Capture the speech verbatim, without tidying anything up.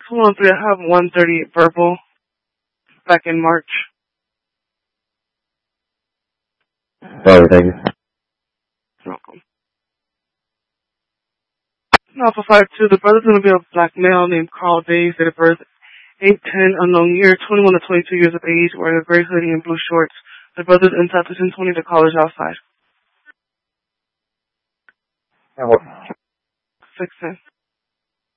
two one three, I have one thirty-eight purple back in March. Sorry, thank you. You're welcome. Alpha five two, the brother's going to be a black male named Carl Days, date of birth eight ten, unknown year, twenty-one to twenty-two years of age, wearing a gray hoodie and blue shorts. The brother's inside the ten twenty, the caller's outside. Yeah, what? six ten.